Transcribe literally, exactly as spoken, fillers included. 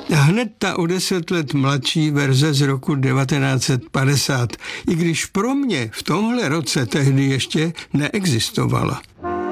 hned ta o deset let mladší verze z roku devatenáct set padesát, i když pro mě v tomhle roce tehdy ještě neexistovala.